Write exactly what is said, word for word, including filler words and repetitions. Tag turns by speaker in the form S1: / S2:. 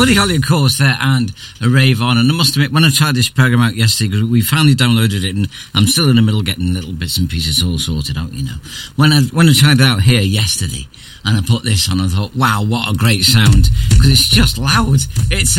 S1: Buddy Holly, of course, there, and a Rave On. And I must admit, when I tried this program out yesterday, because we finally downloaded it, and I'm still in the middle getting little bits and pieces all sorted out, you know. When I when I tried it out here yesterday, and I put this on, I thought, wow, what a great sound, because it's just loud. It's